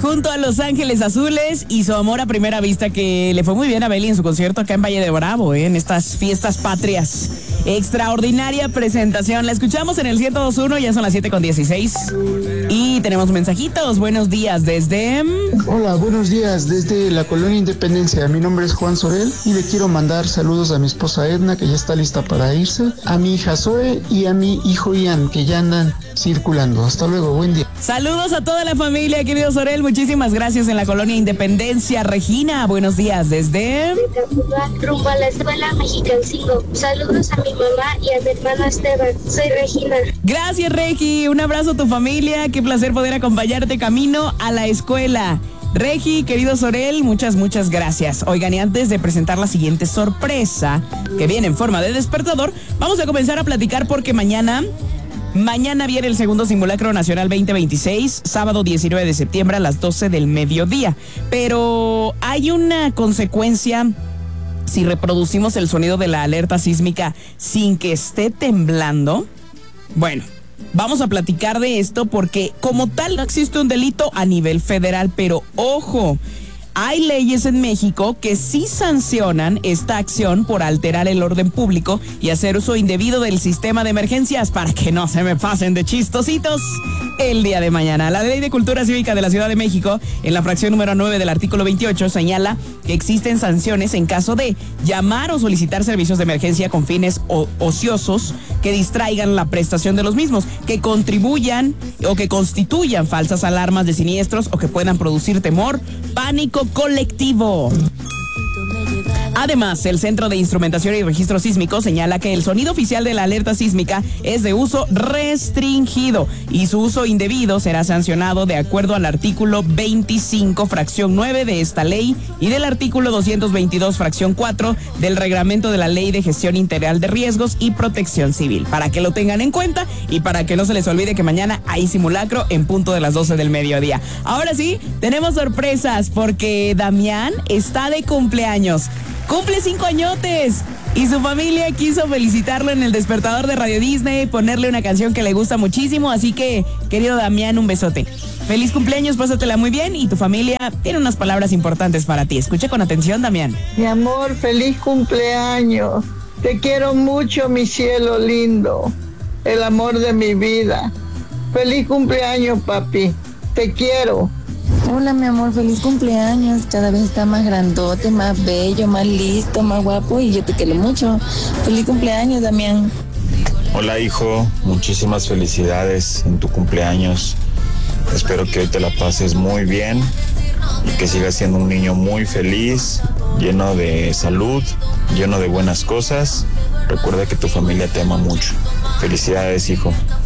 junto a Los Ángeles Azules y Su Amor a Primera Vista, que le fue muy bien a Beli en su concierto acá en Valle de Bravo, en estas fiestas patrias. Extraordinaria presentación. La escuchamos en el 102.1, ya son las 7:16. Y tenemos mensajitos. Buenos días desde... Hola, buenos días desde la Colonia Independencia. Mi nombre es Juan Sorel y le quiero mandar saludos a mi esposa Edna, que ya está lista para irse, a mi hija Zoe y a mi hijo Ian, que ya andan circulando. Hasta luego, buen día. Saludos a toda la familia, querido Sorel. Muchísimas gracias en la Colonia Independencia. Regina, buenos días desde... Rumbo a la Escuela Mexicancingo. Saludos a mi mamá y a mi hermano Esteban. Soy Regina. Gracias, Regi. Un abrazo a tu familia. Qué placer poder acompañarte camino a la escuela. Regi, querido Sorel, muchas gracias. Oigan, y antes de presentar la siguiente sorpresa, que viene en forma de despertador, vamos a comenzar a platicar porque mañana viene el segundo simulacro nacional 2026, sábado 19 de septiembre a las 12 del mediodía. Pero hay una consecuencia si reproducimos el sonido de la alerta sísmica sin que esté temblando. Bueno, vamos a platicar de esto porque como tal no existe un delito a nivel federal, pero ojo, hay leyes en México que sí sancionan esta acción por alterar el orden público y hacer uso indebido del sistema de emergencias, para que no se me pasen de chistositos el día de mañana. La Ley de Cultura Cívica de la Ciudad de México, en la fracción número 9 del artículo 28, señala que existen sanciones en caso de llamar o solicitar servicios de emergencia con fines ociosos que distraigan la prestación de los mismos, que contribuyan o que constituyan falsas alarmas de siniestros o que puedan producir temor, pánico colectivo. Además, el Centro de Instrumentación y Registro Sísmico señala que el sonido oficial de la alerta sísmica es de uso restringido y su uso indebido será sancionado de acuerdo al artículo 25, fracción 9 de esta ley y del artículo 222, fracción 4 del reglamento de la Ley de Gestión Integral de Riesgos y Protección Civil. Para que lo tengan en cuenta y para que no se les olvide que mañana hay simulacro en punto de las 12 del mediodía. Ahora sí, tenemos sorpresas porque Damián está de cumpleaños. Cumple 5 añotes y su familia quiso felicitarlo en el despertador de Radio Disney, ponerle una canción que le gusta muchísimo, así que, querido Damián, un besote. Feliz cumpleaños, pásatela muy bien y tu familia tiene unas palabras importantes para ti. Escucha con atención, Damián. Mi amor, feliz cumpleaños. Te quiero mucho, mi cielo lindo, el amor de mi vida. Feliz cumpleaños, papi. Te quiero. Hola, mi amor, feliz cumpleaños. Cada vez está más grandote, más bello, más listo, más guapo y yo te quiero mucho. Feliz cumpleaños, Damián. Hola, hijo, muchísimas felicidades en tu cumpleaños. Espero que hoy te la pases muy bien y que sigas siendo un niño muy feliz, lleno de salud, lleno de buenas cosas. Recuerda que tu familia te ama mucho. Felicidades, hijo.